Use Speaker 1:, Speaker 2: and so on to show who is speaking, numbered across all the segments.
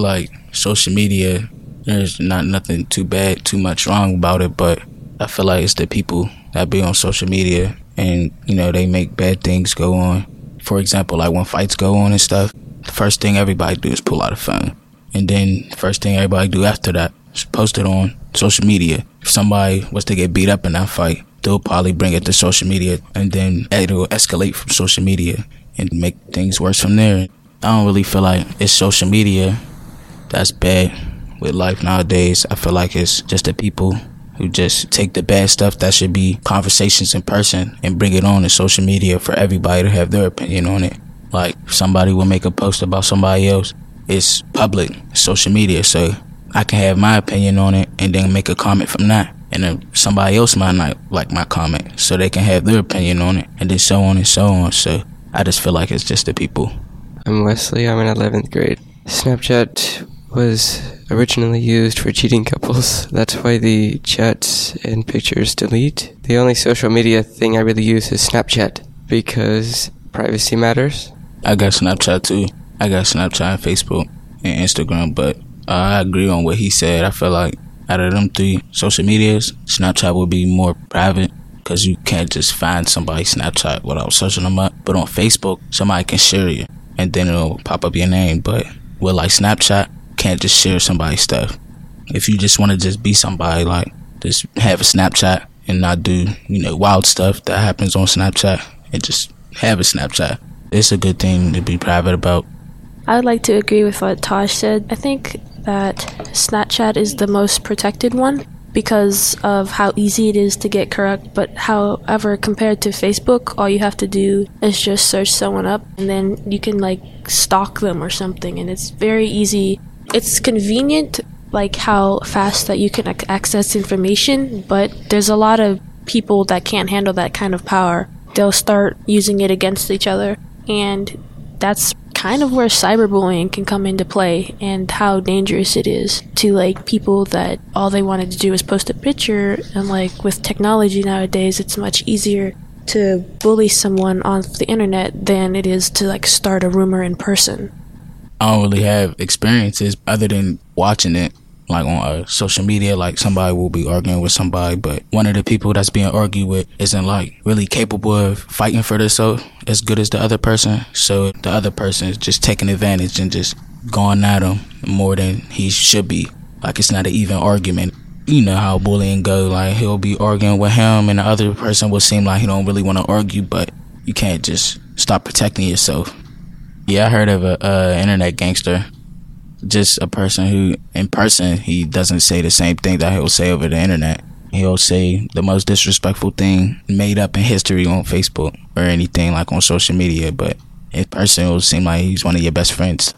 Speaker 1: like social media, there's not nothing too bad, too much wrong about it, but I feel like it's the people that be on social media and, you know, they make bad things go on. For example, like when fights go on and stuff, the first thing everybody do is pull out a phone. And then the first thing everybody do after that is post it on social media. If somebody was to get beat up in that fight, they'll probably bring it to social media, and then it'll escalate from social media and make things worse from there. I don't really feel like it's social media that's bad with life nowadays. I feel like it's just the people who just take the bad stuff that should be conversations in person and bring it on to social media for everybody to have their opinion on it. Like, if somebody will make a post about somebody else, it's public, social media, so I can have my opinion on it and then make a comment from that. And then somebody else might not like my comment, so they can have their opinion on it, and then so on and so on. So I just feel like it's just the people.
Speaker 2: I'm Wesley. I'm in 11th grade. Snapchat was originally used for cheating couples. That's why the chats and pictures delete. The only social media thing I really use is Snapchat because privacy matters.
Speaker 1: I got Snapchat too. I got Snapchat, Facebook, and Instagram, but I agree on what he said. I feel like out of them three social medias, Snapchat will be more private because you can't just find somebody's Snapchat without searching them up. But on Facebook, somebody can share you and then it'll pop up your name. But with like Snapchat, you can't just share somebody's stuff. If you just want to just be somebody, like just have a Snapchat and not do, you know, wild stuff that happens on Snapchat, and just have a Snapchat. It's a good thing to be private about.
Speaker 3: I would like to agree with what Taj said. I think that Snapchat is the most protected one because of how easy it is to get correct. But however, compared to Facebook, all you have to do is just search someone up and then you can like stalk them or something, and it's very easy. It's convenient, like how fast that you can access information, but there's a lot of people that can't handle that kind of power. They'll start using it against each other, and that's kind of where cyberbullying can come into play, and how dangerous it is to like people that all they wanted to do is post a picture. And like with technology nowadays, it's much easier to bully someone on the internet than it is to like start a rumor in person.
Speaker 1: I don't really have experiences other than watching it like on social media. Like somebody will be arguing with somebody, but one of the people that's being argued with isn't like really capable of fighting for themselves as good as the other person, so the other person is just taking advantage and just going at him more than he should be. Like, it's not an even argument. You know how bullying go, like he'll be arguing with him and the other person will seem like he don't really want to argue, but you can't just stop protecting yourself. Yeah, I heard of a internet gangster. Just a person who, in person, he doesn't say the same thing that he'll say over the internet. He'll say the most disrespectful thing made up in history on Facebook or anything like on social media, but in person, it'll seem like he's one of your best friends.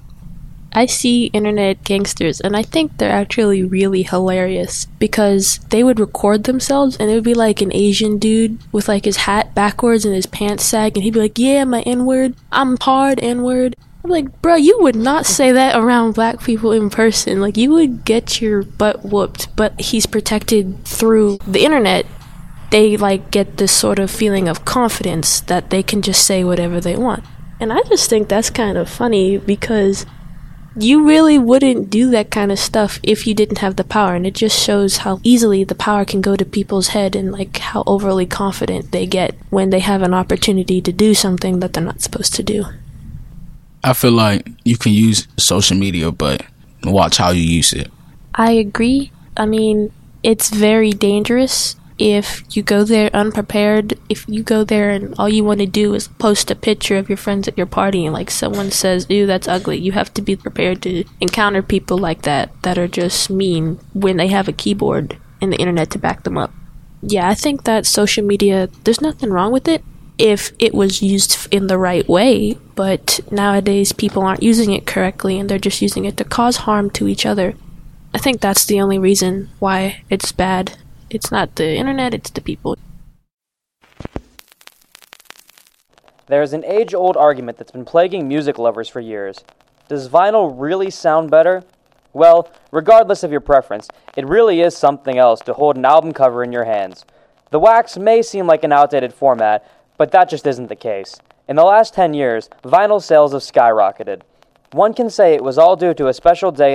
Speaker 3: I see internet gangsters, and I think they're actually really hilarious because they would record themselves, and it would be like an Asian dude with like his hat backwards and his pants sag, and he'd be like, "Yeah, my N-word, I'm hard N-word." I'm like, bro, you would not say that around black people in person. Like, you would get your butt whooped, but he's protected through the internet. They, like, get this sort of feeling of confidence that they can just say whatever they want. And I just think that's kind of funny because you really wouldn't do that kind of stuff if you didn't have the power. And it just shows how easily the power can go to people's head and, like, how overly confident they get when they have an opportunity to do something that they're not supposed to do.
Speaker 1: I feel like you can use social media, but watch how you use it.
Speaker 3: I agree. I mean, it's very dangerous if you go there unprepared. If you go there and all you want to do is post a picture of your friends at your party and like someone says, "Ew, that's ugly," you have to be prepared to encounter people like that are just mean when they have a keyboard and the internet to back them up. Yeah, I think that social media, there's nothing wrong with it if it was used in the right way, but nowadays people aren't using it correctly and they're just using it to cause harm to each other. I think that's the only reason why it's bad. It's not the internet, it's the people.
Speaker 4: There is an age-old argument that's been plaguing music lovers for years. Does vinyl really sound better? Well, regardless of your preference, it really is something else to hold an album cover in your hands. The wax may seem like an outdated format, but that just isn't the case. In the last 10 years, vinyl sales have skyrocketed. One can say it was all due to a special day